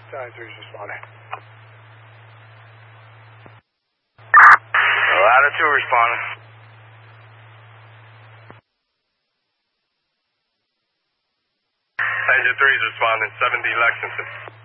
3's responding. Ladder 2 responding. Engine 3's responding, 7D Lexington.